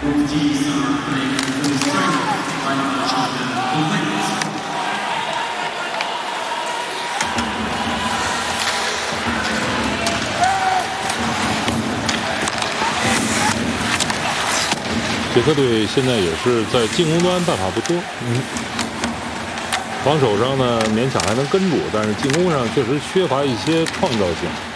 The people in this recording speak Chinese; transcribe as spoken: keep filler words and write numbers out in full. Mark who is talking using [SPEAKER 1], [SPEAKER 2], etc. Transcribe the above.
[SPEAKER 1] 捷克队现在也是在进攻端办法不多，嗯，防守上呢勉强还能跟住，但是进攻上确实缺乏一些创造性。